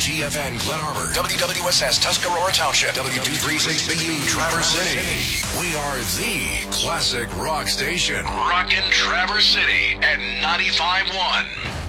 GFN Glen Arbor, WWSS Tuscarora Township, W236BU Traverse City. We are the classic rock station. Rockin' Traverse City at 95.1.